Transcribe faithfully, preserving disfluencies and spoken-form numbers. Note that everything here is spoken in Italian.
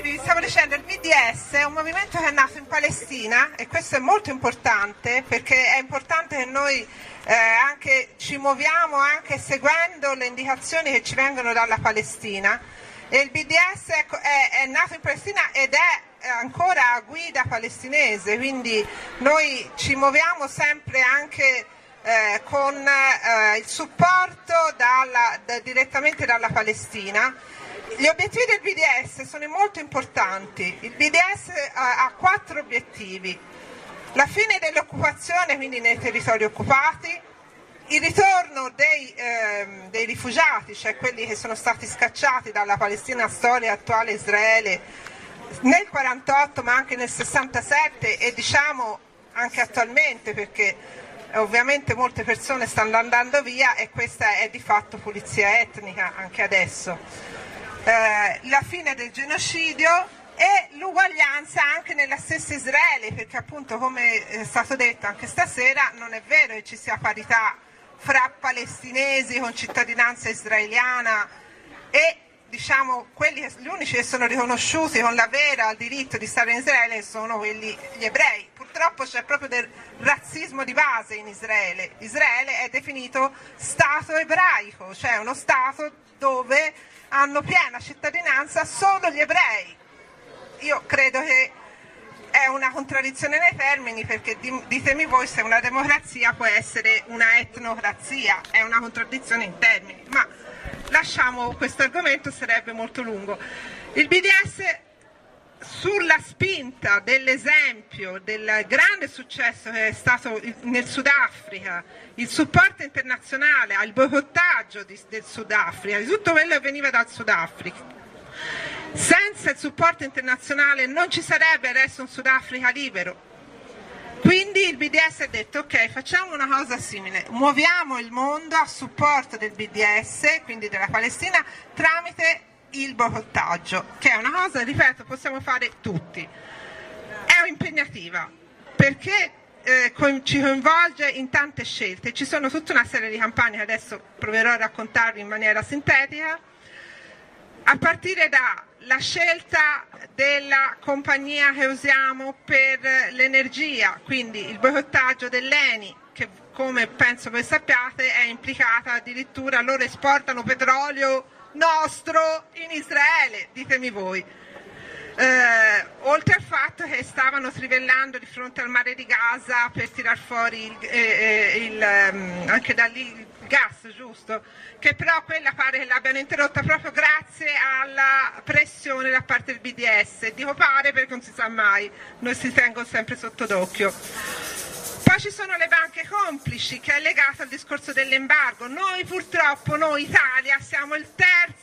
quindi vi stavo dicendo, il B D S è un movimento che è nato in Palestina e questo è molto importante perché è importante che noi eh, anche ci muoviamo anche seguendo le indicazioni che ci vengono dalla Palestina. E il B D S è, è, è nato in Palestina ed è ancora a guida palestinese, quindi noi ci muoviamo sempre anche eh, con eh, il supporto dalla, da, direttamente dalla Palestina. Gli obiettivi del B D S sono molto importanti. Il B D S ha, ha quattro obiettivi: la fine dell'occupazione, quindi nei territori occupati, il ritorno dei, ehm, dei rifugiati, cioè quelli che sono stati scacciati dalla Palestina storia attuale Israele nel quarantotto ma anche nel sessantasette e diciamo anche attualmente, perché ovviamente molte persone stanno andando via e questa è di fatto pulizia etnica anche adesso. Eh, la fine del genocidio e l'uguaglianza anche nella stessa Israele, perché appunto come è stato detto anche stasera non è vero che ci sia parità fra palestinesi con cittadinanza israeliana e diciamo quelli, gli unici che sono riconosciuti con la vera diritto di stare in Israele sono quelli, gli ebrei. Purtroppo c'è proprio del razzismo di base in Israele. Israele è definito Stato ebraico, cioè uno Stato dove hanno piena cittadinanza solo gli ebrei. Io credo che è una contraddizione nei termini, perché ditemi voi se una democrazia può essere una etnocrazia, è una contraddizione in termini, ma lasciamo questo argomento, sarebbe molto lungo. Il B D S, sulla spinta dell'esempio del grande successo che è stato nel Sudafrica, il supporto internazionale al boicottaggio di, del Sudafrica, di tutto quello che veniva dal Sudafrica, senza il supporto internazionale non ci sarebbe adesso un Sudafrica libero. Quindi il B D S ha detto ok, facciamo una cosa simile, muoviamo il mondo a supporto del B D S, quindi della Palestina, tramite il boicottaggio, che è una cosa, ripeto, possiamo fare tutti. È impegnativa perché eh, ci coinvolge in tante scelte, ci sono tutta una serie di campagne che adesso proverò a raccontarvi in maniera sintetica, a partire dalla scelta della compagnia che usiamo per l'energia, quindi il boicottaggio dell'Eni, che come penso voi sappiate è implicata addirittura, loro esportano petrolio nostro in Israele, ditemi voi. Eh, oltre al fatto che stavano trivellando di fronte al mare di Gaza per tirar fuori il, eh, il, um, anche da lì il gas, giusto? Che però quella pare che l'abbiano interrotta proprio grazie alla pressione da parte del B D S. Dico pare perché non si sa mai, noi si tengono sempre sotto d'occhio. Poi ci sono le banche complici, che è legato al discorso dell'embargo. Noi purtroppo, noi Italia, siamo il terzo